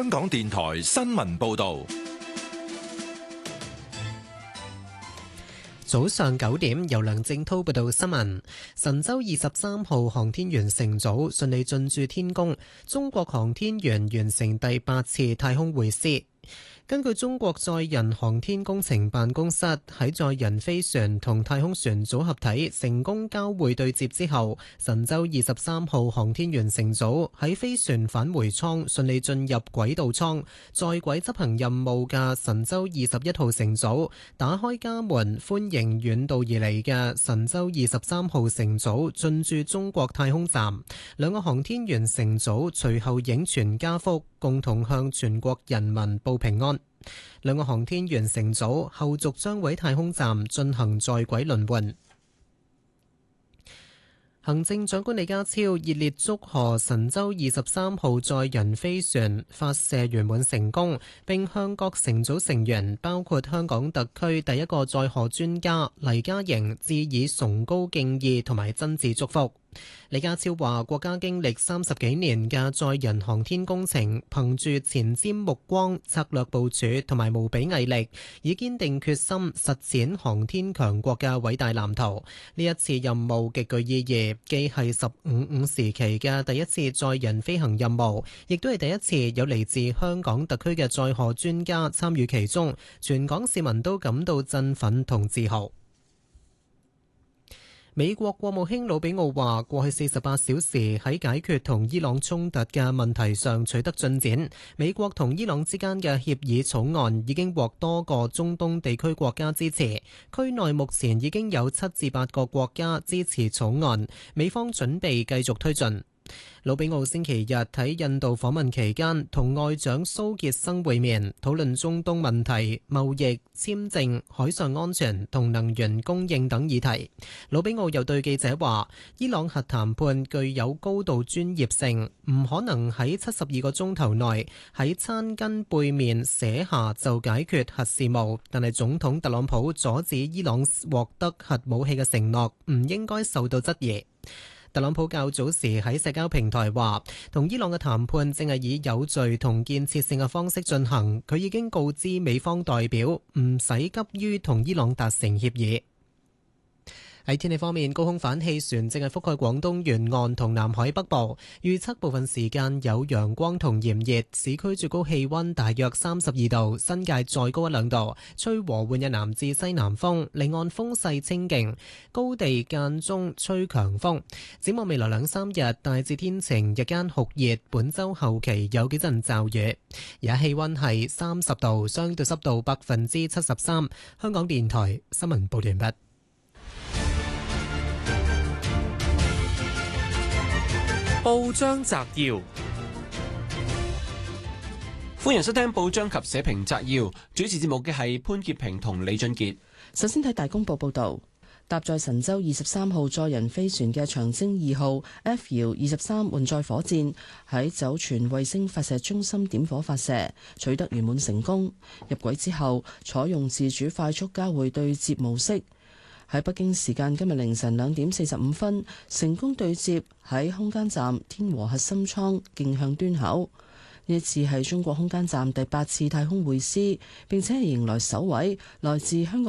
香港電台新聞報道。 早上9點，由梁正滔報道新聞。神舟23號航天員乘組順利進駐天宮，中國航天員完成第8次太空會師。根據中國載人航天工程辦公室喺載人飛船同太空船組合體成功交會對接之後，神舟23號航天員乘組喺飛船返回艙順利進入軌道艙，在軌執行任務嘅神舟21號乘組打開家門，歡迎遠道而嚟嘅神舟23號乘組進駐中國太空站。兩個航天員乘組隨後影全家福，共同向全國人民報平安。兩個航天員乘組後續將喺太空站進行在軌輪換。行政長官李家超熱烈祝賀神舟23號載人飛船發射圓滿成功，並向各乘組成員，包括香港特區第一個載荷專家黎嘉瑩致以崇高敬意同埋真摯祝福。李家超話：國家經歷30幾年嘅載人航天工程，憑住前瞻目光、策略部署同埋無比毅力，以堅定決心實踐航天強國嘅偉大藍圖。呢一次任務極具意義，既係15/5時期嘅第一次載人飛行任務，亦都係第一次有嚟自香港特區嘅載荷專家參與其中，全港市民都感到振奮同自豪。美國國務卿魯比奧話：過去48小時喺解決同伊朗衝突嘅問題上取得進展。美國同伊朗之間嘅協議草案已經獲多個中東地區國家支持，區內目前已經有7至8個國家支持草案，美方準備繼續推進。魯比奧星期日喺印度訪問期間，同外長蘇傑生會面，討論中東問題、貿易、簽證、海上安全同能源供應等議題。魯比奧又對記者話：伊朗核談判具有高度專業性，唔可能喺72個鐘頭內喺餐巾背面寫下就解決核事務。但係總統特朗普阻止伊朗獲得核武器嘅承諾，唔應該受到質疑。特朗普較早時喺社交平台話，同伊朗嘅談判正係以有序同建設性嘅方式進行。佢已經告知美方代表唔使急於同伊朗達成協議。喺天氣方面，高空反氣旋正係覆蓋廣東沿岸同南海北部，預測部分時間有陽光同炎熱，市區最高氣溫大約32度，新界再高1-2度，吹和緩嘅南至西南風，離岸風勢清勁，高地間中吹強風。展望未來2-3日，大致天晴，日間酷熱，本週後期有幾陣驟雨。而家氣溫係30度，相對濕度73%。香港電台新聞報完畢。 報章摘要，歡迎收聽報章及社評摘要。主持節目嘅係潘潔平同李俊傑。 首先睇大公報報道，搭載神舟23號載人飛船嘅長征2號 F-23運載火箭喺酒泉衛星發射中心點火發射，取得圓滿成功。入軌之後，採用自主快速交會對接模式。喺北京時間今日凌晨2點45分，成功對接喺空間站天和核心艙徑向端口。呢一次係中國空間站第8次太空會師，並且係迎來首位來自香港